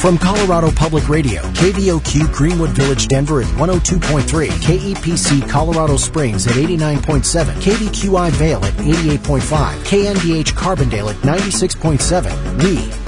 From Colorado Public Radio, KVOQ Greenwood Village, Denver at 102.3, KEPC Colorado Springs at 89.7, KVQI Vail at 88.5, KNDH Carbondale at 96.7, we